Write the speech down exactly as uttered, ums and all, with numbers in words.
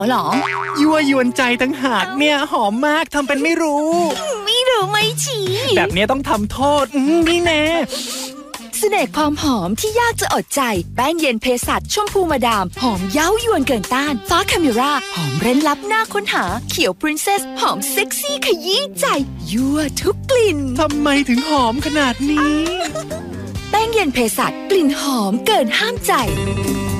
หรอยั่วยวนใจตั้งหากเนี่ยหอมมากทำเป็นไม่รู้ไม่รู้ไม่ชี้แบบนี้ต้องทำโทษนี่แน่เสน่ห์ความหอมที่ยากจะอดใจแป้งเย็นเภสัชชมพูมาดามหอมเย้ายวนเกินต้านฟ้าคาเมราหอมเร้นลับน่าค้นหาเขียวพรินเซสหอมเซ็กซี่ขยี้ใจยั่วทุกกลิ่นทำไมถึงหอมขนาดนี้แป้งเย็นเภสัชกลิ่นหอมเกินห้ามใจ